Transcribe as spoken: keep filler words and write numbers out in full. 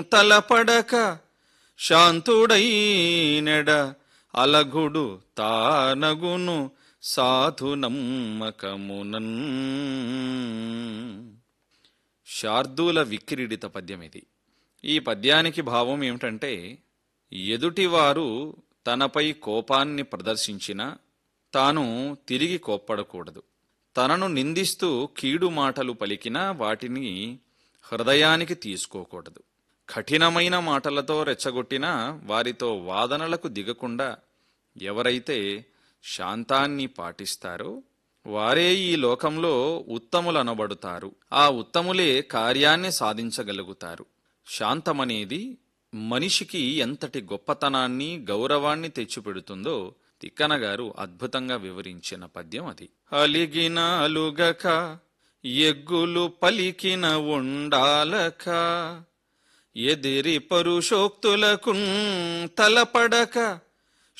తలపడక శాంతుడై నెడ అలగుడు తానగును సాధు నమ్మకమునన్. శార్దూల విక్రీడిత పద్యం ఇది. ఈ పద్యానికి భావం ఏమిటంటే, ఎదుటివారు తనపై కోపాన్ని ప్రదర్శించినా తాను తిరిగి కోప్పడకూడదు. తనను నిందిస్తూ కీడు మాటలు పలికినా వాటిని హృదయానికి తీసుకోకూడదు. కఠినమైన మాటలతో రెచ్చగొట్టినా వారితో వాదనలకు దిగకుండా ఎవరైతే శాంతాన్ని పాటిస్తారో వారే ఈ లోకంలో ఉత్తములనబడుతారు. ఆ ఉత్తములే కార్యాన్ని సాధించగలుగుతారు. శాంతమనేది మనిషికి ఎంతటి గొప్పతనాన్ని, గౌరవాన్ని తెచ్చిపెడుతుందో తిక్కన గారు అద్భుతంగా వివరించిన పద్యం అది. అలిగిన అలుగక ఎగ్గులు పలికిన ఉండాలక ఎదిరి పరుషోక్తులకు తలపడక